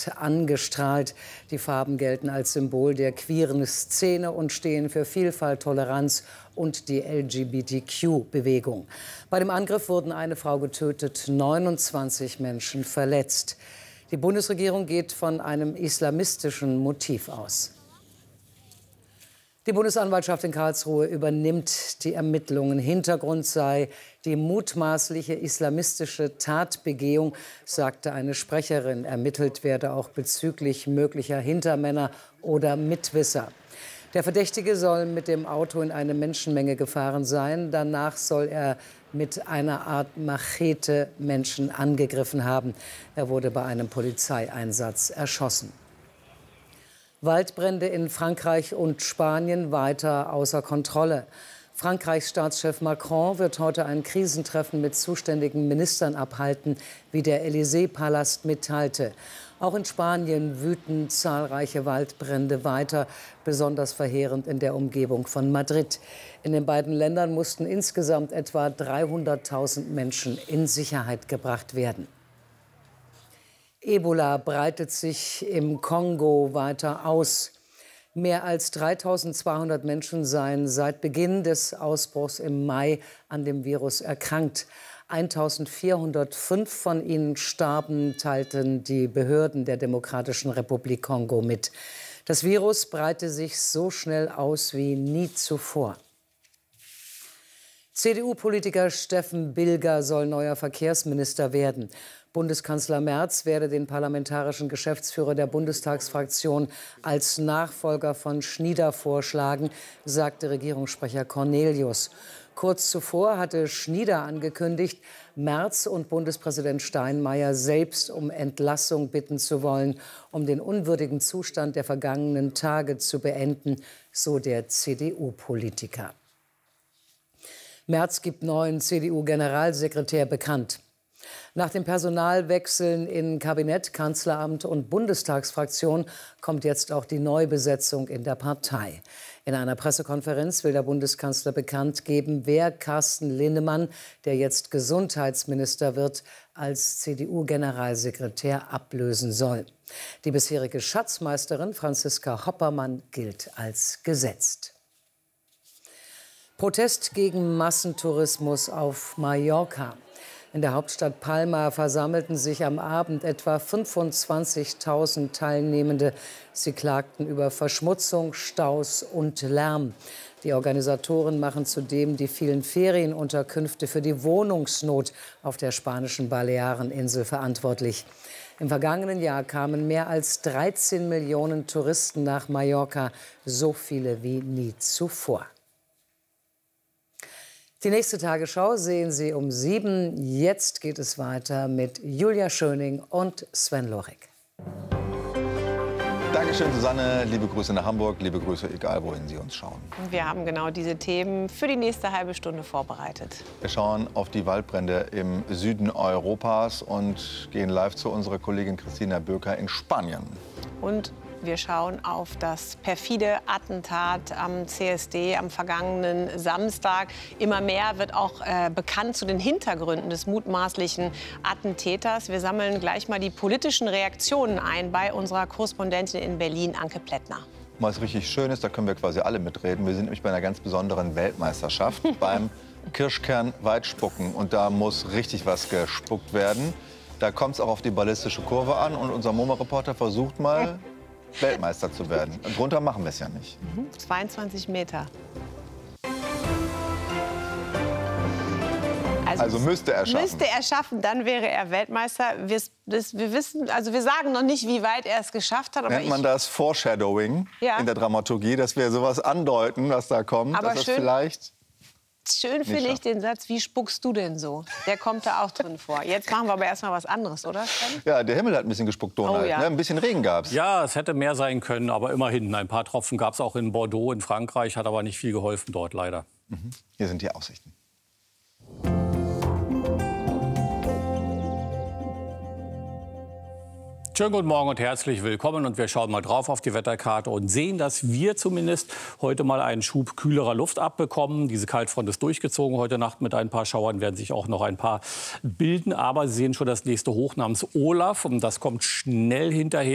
wird angestrahlt. Die Farben gelten als Symbol der queeren Szene und stehen für Vielfalt, Toleranz und die LGBTQ-Bewegung. Bei dem Angriff wurden eine Frau getötet, 29 Menschen verletzt. Die Bundesregierung geht von einem islamistischen Motiv aus. Die Bundesanwaltschaft in Karlsruhe übernimmt die Ermittlungen. Hintergrund sei die mutmaßliche islamistische Tatbegehung, sagte eine Sprecherin. Ermittelt werde auch bezüglich möglicher Hintermänner oder Mitwisser. Der Verdächtige soll mit dem Auto in eine Menschenmenge gefahren sein. Danach soll er mit einer Art Machete Menschen angegriffen haben. Er wurde bei einem Polizeieinsatz erschossen. Waldbrände in Frankreich und Spanien weiter außer Kontrolle. Frankreichs Staatschef Macron wird heute ein Krisentreffen mit zuständigen Ministern abhalten, wie der Élysée-Palast mitteilte. Auch in Spanien wüten zahlreiche Waldbrände weiter, besonders verheerend in der Umgebung von Madrid. In den beiden Ländern mussten insgesamt etwa 300.000 Menschen in Sicherheit gebracht werden. Ebola breitet sich im Kongo weiter aus. Mehr als 3.200 Menschen seien seit Beginn des Ausbruchs im Mai an dem Virus erkrankt. 1.405 von ihnen starben, teilten die Behörden der Demokratischen Republik Kongo mit. Das Virus breite sich so schnell aus wie nie zuvor. CDU-Politiker Steffen Bilger soll neuer Verkehrsminister werden. Bundeskanzler Merz werde den parlamentarischen Geschäftsführer der Bundestagsfraktion als Nachfolger von Schnieder vorschlagen, sagte Regierungssprecher Cornelius. Kurz zuvor hatte Schnieder angekündigt, Merz und Bundespräsident Steinmeier selbst um Entlassung bitten zu wollen, um den unwürdigen Zustand der vergangenen Tage zu beenden, so der CDU-Politiker. Merz gibt neuen CDU-Generalsekretär bekannt. Nach den Personalwechseln in Kabinett, Kanzleramt und Bundestagsfraktion kommt jetzt auch die Neubesetzung in der Partei. In einer Pressekonferenz will der Bundeskanzler bekannt geben, wer Carsten Linnemann, der jetzt Gesundheitsminister wird, als CDU-Generalsekretär ablösen soll. Die bisherige Schatzmeisterin Franziska Hoppermann gilt als gesetzt. Protest gegen Massentourismus auf Mallorca. In der Hauptstadt Palma versammelten sich am Abend etwa 25.000 Teilnehmende. Sie klagten über Verschmutzung, Staus und Lärm. Die Organisatoren machen zudem die vielen Ferienunterkünfte für die Wohnungsnot auf der spanischen Baleareninsel verantwortlich. Im vergangenen Jahr kamen mehr als 13 Millionen Touristen nach Mallorca, so viele wie nie zuvor. Die nächste Tagesschau sehen Sie um 7. Jetzt geht es weiter mit Julia Schöning und Sven Lorik. Dankeschön, Susanne. Liebe Grüße nach Hamburg, liebe Grüße, egal wohin Sie uns schauen. Wir haben genau diese Themen für die nächste halbe Stunde vorbereitet. Wir schauen auf die Waldbrände im Süden Europas und gehen live zu unserer Kollegin Christina Böker in Spanien. Und wir schauen auf das perfide Attentat am CSD am vergangenen Samstag. Immer mehr wird auch bekannt zu den Hintergründen des mutmaßlichen Attentäters. Wir sammeln gleich mal die politischen Reaktionen ein bei unserer Korrespondentin in Berlin, Anke Plättner. Was richtig schön ist, da können wir quasi alle mitreden. Wir sind nämlich bei einer ganz besonderen Weltmeisterschaft, beim Kirschkernweitspucken. Und da muss richtig was gespuckt werden. Da kommt es auch auf die ballistische Kurve an. Und unser MoMA-Reporter versucht mal, Weltmeister zu werden. Drunter machen wir es ja nicht. 22 Meter. Also müsste er schaffen. Müsste er schaffen, dann wäre er Weltmeister. Wir wissen, also wir sagen noch nicht, wie weit er es geschafft hat. Aber nennt man das Foreshadowing in der Dramaturgie, dass wir sowas andeuten, was da kommt. Aber dass das vielleicht schön finde ich den Satz, wie spuckst du denn so? Der kommt da auch drin vor. Jetzt machen wir aber erst mal was anderes, oder? Ja, der Himmel hat ein bisschen gespuckt, Donald. Oh, ja. Ein bisschen Regen gab's. Ja, es hätte mehr sein können, aber immerhin. Ein paar Tropfen gab es auch in Bordeaux in Frankreich, hat aber nicht viel geholfen dort leider. Hier sind die Aussichten. Schönen guten Morgen und herzlich willkommen. Und wir schauen mal drauf auf die Wetterkarte und sehen, dass wir zumindest heute mal einen Schub kühlerer Luft abbekommen. Diese Kaltfront ist durchgezogen heute Nacht mit ein paar Schauern, werden sich auch noch ein paar bilden. Aber Sie sehen schon das nächste Hoch namens Olaf und das kommt schnell hinterher.